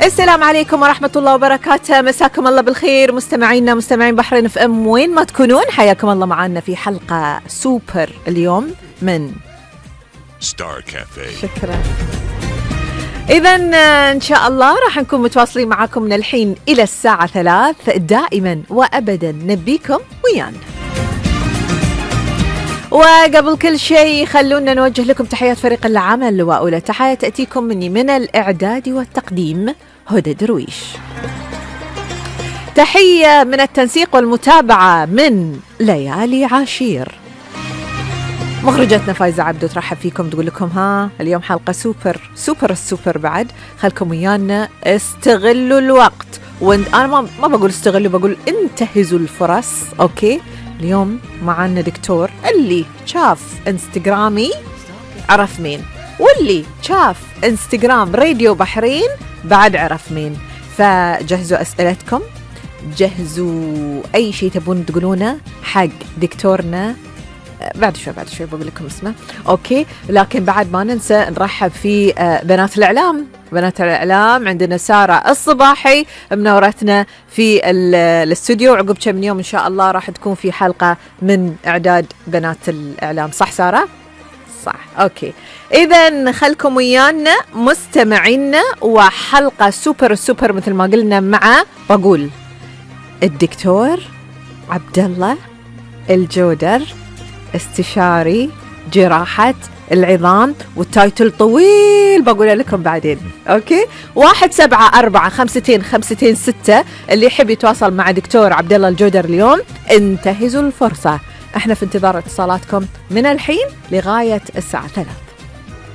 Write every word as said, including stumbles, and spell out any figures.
السلام عليكم ورحمة الله وبركاته، مساكم الله بالخير مستمعينا مستمعين بحرين اف ام وين ما تكونون، حياكم الله معنا في حلقة سوبر اليوم من ستار كافيه. شكرا. إذا إن شاء الله راح نكون متواصلين معاكم من الحين إلى الساعة ثلاث دائما وأبدا، نبيكم ويانا. وقبل كل شيء خلونا نوجه لكم تحيات فريق العمل، وأولى تحية تأتيكم مني من الإعداد والتقديم هدى درويش. تحية من التنسيق والمتابعة من ليالي عاشير. مخرجتنا فايزة عبدو ترحب فيكم، تقول لكم ها اليوم حلقة سوبر سوبر السوبر بعد، خلكم ويانا استغلوا الوقت. وأنا ما ما بقول استغلوا، بقول انتهزوا الفرص. أوكي، اليوم معنا دكتور اللي شاف انستغرامي عرف مين، واللي شاف انستغرام راديو بحرين بعد عرف مين. فجهزوا أسئلتكم، جهزوا أي شيء تبون تقولونه حق دكتورنا. بعد شوي بعد شوي بقول لكم اسمه. أوكي، لكن بعد ما ننسى نرحب في بنات الإعلام. بنات الإعلام عندنا سارة الصباحي منورتنا في الاستوديو، وعقب كم يوم إن شاء الله راح تكون في حلقة من إعداد بنات الإعلام. صح سارة؟ صح. أوكي، إذا خلكم ويانا مستمعينا، وحلقة سوبر سوبر مثل ما قلنا مع بقول الدكتور عبد الله الجودر، استشاري جراحة العظام، والتايتل طويل بقول لكم بعدين. أوكي، واحد سبعة أربعة خمستين خمستين ستة اللي يحب يتواصل مع دكتور عبد الله الجودر اليوم انتهزوا الفرصة. احنا في انتظار اتصالاتكم من الحين لغاية الساعة ثلاث.